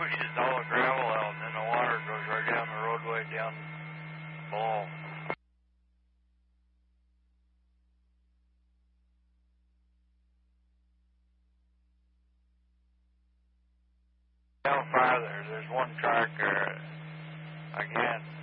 pushes all the gravel out, and then the water goes right down the roadway down below. Down farther, there's one tractor, again,